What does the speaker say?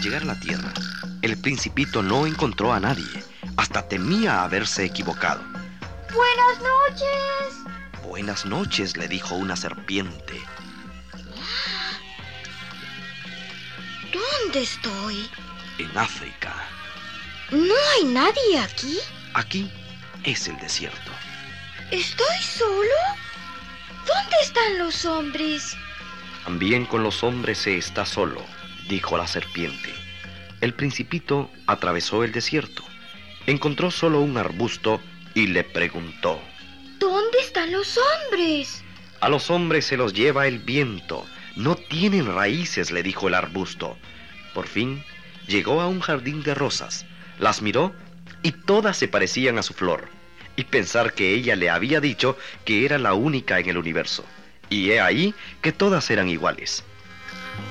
llegar a la Tierra, el Principito no encontró a nadie. Hasta temía haberse equivocado. ¡Buenas noches! Buenas noches, le dijo una serpiente. ¿Dónde estoy? En África. ¿No hay nadie aquí? Aquí es el desierto. ¿Estoy solo? ¿Dónde están los hombres? También con los hombres se está solo, dijo la serpiente. El Principito atravesó el desierto. Encontró solo un arbusto y le preguntó: ¿Dónde están los hombres? A los hombres se los lleva el viento. No tienen raíces, le dijo el arbusto. Por fin llegó a un jardín de rosas. Las miró y todas se parecían a su flor. Y pensar que ella le había dicho que era la única en el universo. Y he ahí que todas eran iguales.